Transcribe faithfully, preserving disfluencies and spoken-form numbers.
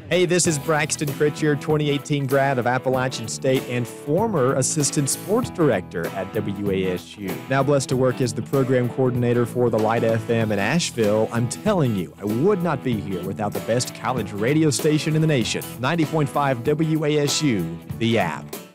Hey, this is Braxton Critcher, twenty eighteen grad of Appalachian State and former assistant sports director at W A S U. Now blessed to work as the program coordinator for the Light F M in Asheville. I'm telling you, I would not be here without the best college radio station in the nation. ninety point five W A S U, the app.